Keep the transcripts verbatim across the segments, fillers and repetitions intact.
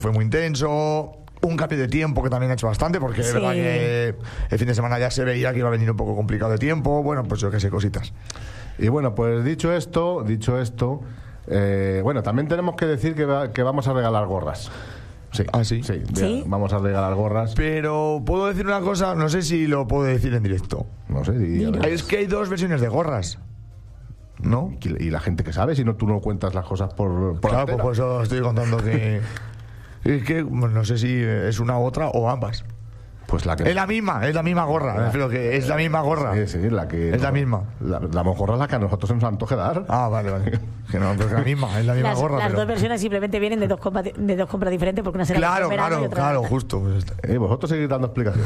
fue muy intenso. Un cambio de tiempo que también ha hecho bastante, porque sí. Es verdad que el fin de semana ya se veía que iba a venir un poco complicado de tiempo. Bueno, pues yo qué sé, cositas. Y bueno, pues dicho esto, dicho esto, eh, bueno, también tenemos que decir que, va, que vamos a regalar gorras. Sí, ah, sí. Sí, ¿Sí? Vamos a regalar gorras. Pero puedo decir una cosa, no sé si lo puedo decir en directo. No sé, y, a ver. Es que hay dos versiones de gorras, ¿no? Y la gente que sabe, si no tú no cuentas las cosas por, por claro, pues por eso estoy contando que es que no sé si es una u otra o ambas. Pues la que es la misma, es la misma gorra, la... Pero que es la misma gorra. Sí, sí, la que es no, la misma. La, la gorra es la que a nosotros se nos antoje dar. Ah, vale, vale. Que no, pero es la misma, es la misma las, gorra. Las pero... dos versiones simplemente vienen de dos compras de dos compras diferentes, porque una será claro, verano claro, y otra claro, otra. justo. Eh, vosotros seguís dando explicaciones.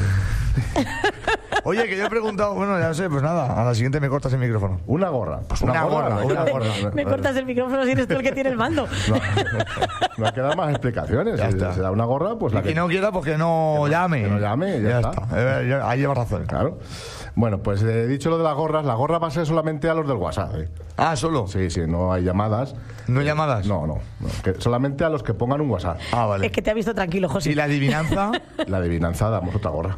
Oye, que yo he preguntado, bueno, ya sé, pues nada, a la siguiente me cortas el micrófono. Una gorra. Pues una, una gorra, gorra, una gorra. Me, me cortas el micrófono si eres tú el que tiene el mando. No, no hay que dar más explicaciones. Ya si está. se da una gorra, pues la y que... que no quiera, pues que no, que no llame. Que no llame, ya, ya está. está. Eh, ahí lleva razón. Claro. Bueno, pues he dicho lo de las gorras. La gorra va a ser solamente a los del WhatsApp. ¿eh? Ah, ¿solo? Sí, sí, no hay llamadas. ¿No hay llamadas? No, no. no que solamente a los que pongan un WhatsApp. Ah, vale. Es que te ha visto tranquilo, José. ¿Y la adivinanza? La adivinanza damos otra gorra.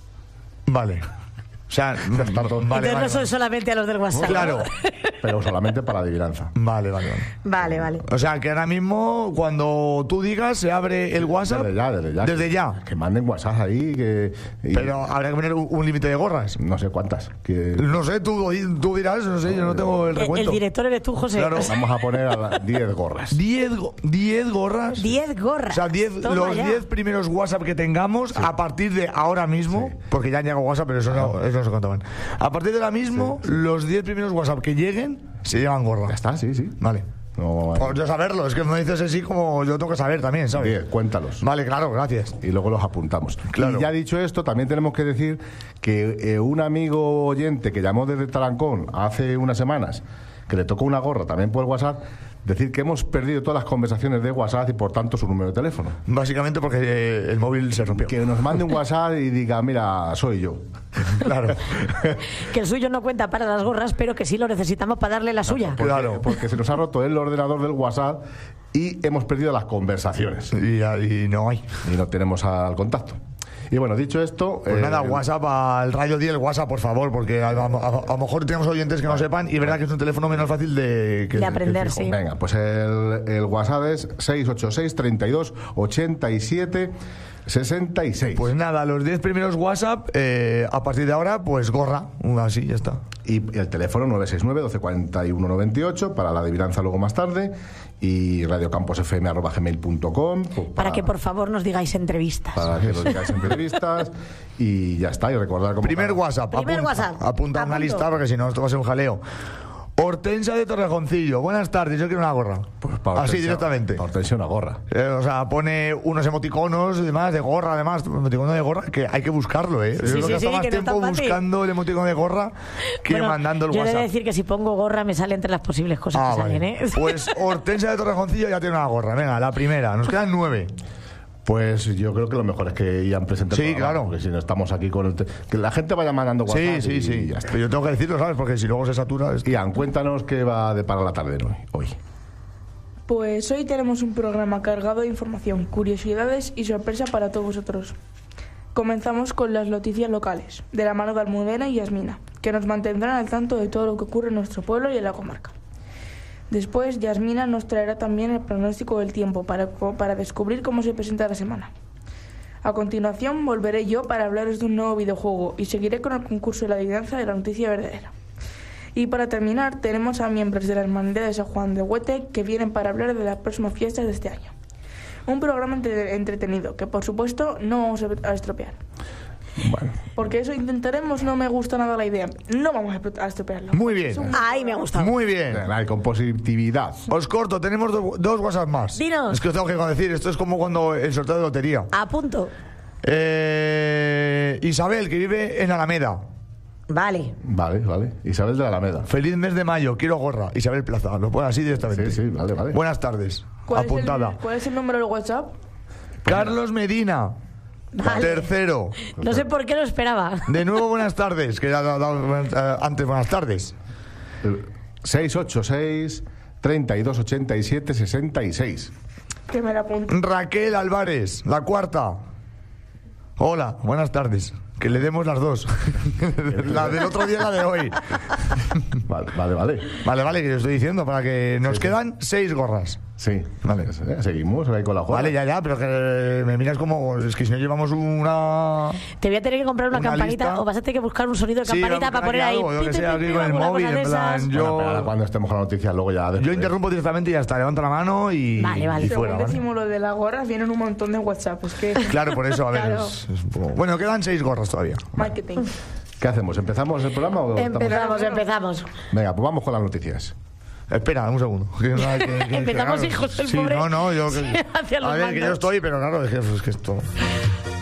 Vale. O sea, vale, entonces vale, no vale. son solamente a los del WhatsApp. Claro. Pero solamente para adivinanza. Vale, vale, vale. Vale, vale. O sea, que ahora mismo, cuando tú digas, se abre el WhatsApp. Desde ya, desde ya. Desde que, ya. Que manden WhatsApp ahí. Que, y Pero habrá que poner un, un límite de gorras. no sé cuántas. Que... No sé, tú, tú dirás, no sé, yo no tengo el El, recuento. el director eres tú, José. Claro. Vamos a poner a las diez gorras. diez go- diez gorras. diez gorras. O sea, diez, Toma los ya. diez primeros WhatsApp que tengamos a partir de ahora mismo, Sí. porque ya han llegado WhatsApp, pero eso no, eso no se contaban. A partir de ahora mismo, Sí, sí. los diez primeros WhatsApp que lleguen se llevan gorra. Ya está, sí, sí. Vale. No, Por yo saberlo, es que me dices así como yo tengo que saber también, ¿sabes? diez, cuéntalos. Vale, claro, gracias. Y luego los apuntamos. Claro. Y ya dicho esto, también tenemos que decir que eh, un amigo oyente que llamó desde Tarancón hace unas semanas, que le tocó una gorra también por WhatsApp, decir que hemos perdido todas las conversaciones de WhatsApp y por tanto su número de teléfono. Básicamente porque eh, el móvil se rompió. Que nos mande un WhatsApp y diga, mira, soy yo. Claro. Que el suyo no cuenta para las gorras, pero que sí lo necesitamos para darle la suya. Porque, Claro. porque se nos ha roto el ordenador del WhatsApp y hemos perdido las conversaciones. Y, y no hay. Y no tenemos al contacto. Y bueno, dicho esto... Pues eh, nada, WhatsApp al Radio diez, el WhatsApp, por favor, porque a, a- a lo mejor tenemos oyentes que no sepan y es verdad que es un teléfono menos fácil de, que, De aprender, que fijo. sí. Venga, pues el, el WhatsApp es seis ocho seis, treinta y dos, ochenta y siete, sesenta y seis. Pues nada, los diez primeros WhatsApp, eh, a partir de ahora, pues gorra, así, ya está. Y el teléfono nueve seis nueve, doce cuarenta y uno, noventa y ocho para la adivinanza luego más tarde. Y radiocamposfm arroba gmail punto com pues para, Para que por favor nos digáis entrevistas. para que nos digáis entrevistas. Y ya está. Y recordar cómo. Primer cada- WhatsApp, Primer apunta, WhatsApp. apunta una Apunto. lista porque si no esto va a ser un jaleo. Hortensia de Torrejoncillo, buenas tardes, yo quiero una gorra. Pues para Así Hortensia- directamente. Para Hortensia una gorra. Eh, o sea, pone unos emoticonos y demás de gorra, además, emoticono de gorra, que hay que buscarlo, ¿eh? Yo creo sí, que está sí, más que no es tiempo tan fácil. buscando el emoticono de gorra que Bueno, mandando el yo he WhatsApp. de decir que si pongo gorra me sale entre las posibles cosas Ah, que vale. salen, ¿eh? Pues Hortensia de Torrejoncillo ya tiene una gorra. Venga, la primera. Nos quedan nueve. Pues yo creo que lo mejor es que Ian presente el Sí, programa, claro. porque si no estamos aquí con el te- que la gente vaya mandando WhatsApp. Sí, sí, y sí. ya está. Pero yo tengo que decirlo, ¿sabes? Porque si luego se satura... esto- Ian, cuéntanos qué va de para la tarde hoy. hoy. Pues hoy tenemos un programa cargado de información, curiosidades y sorpresa para todos vosotros. Comenzamos con las noticias locales, de la mano de Almudena y Yasmina, que nos mantendrán al tanto de todo lo que ocurre en nuestro pueblo y en la comarca. Después, Yasmina nos traerá también el pronóstico del tiempo para, para descubrir cómo se presenta la semana. A continuación, volveré yo para hablaros de un nuevo videojuego y seguiré con el concurso de la adivinanza de la noticia verdadera. Y para terminar, tenemos a miembros de la Hermandad de San Juan de Huete que vienen para hablar de las próximas fiestas de este año. Un programa entre- entretenido que, por supuesto, no vamos a estropear. Bueno, Porque eso intentaremos, no me gusta nada la idea. No vamos a estropearlo. Muy bien. Es un- Ay, me ha gustado. Muy bien. venga, y con positividad. Os corto, tenemos do- dos WhatsApp más. Dinos. Es que os tengo que decir, esto es como cuando el sorteo de lotería. A punto. Eh, Isabel, que vive en Alameda. Vale. Vale, vale. Isabel de la Alameda. Feliz mes de mayo, quiero gorra. Isabel Plaza, lo pone así directamente. Sí, sí, vale, vale. Buenas tardes. ¿Cuál es el- Apuntada. ¿Cuál es el número del WhatsApp? Carlos Medina. Vale. Tercero. No sé por qué lo esperaba. De nuevo, buenas tardes. Que ya ha dado eh, antes, buenas tardes. seis ocho seis, treinta y dos, ochenta y siete, sesenta y seis. Que me la apunto. Raquel Álvarez, la cuarta. Hola, buenas tardes. Que le demos las dos. La del otro día y la de hoy. Vale, vale, vale. Vale, vale, que yo estoy diciendo, para que nos Sí, sí. quedan seis gorras. Sí, Vale. Eh, Seguimos ahí con la jugada. Vale, ya, ya, pero que me miras como... Es que si no llevamos una... Te voy a tener que comprar una, Una campanita lista. o vas a tener que buscar un sonido de Sí, campanita vamos para a poner poner ahí. algo, yo que pi, sé, pi, aquí pi, con el alguna móvil, cosa de en plan, esas. yo- Bueno, pero ahora cuando estemos con la noticia, luego ya... Yo después. interrumpo directamente y ya está. Levanta la mano y, Vale, vale. y Según fuera, ¿vale? decimos lo de las gorras, vienen un montón de WhatsApp. Es que. Claro, por eso, a ver. Claro. Es, es un poco... Bueno, quedan seis gorras todavía. Marketing. ¿Qué hacemos? ¿Empezamos el programa o estamos- Empezamos, empezamos. Venga, pues vamos con las noticias. Espera, un segundo. Que- que- que- que- Empezamos, claro, hijos del sí, pobre. no, no, yo... Sí, Que, hacia los a ver, que yo mandos. estoy, pero claro, es que, es que esto...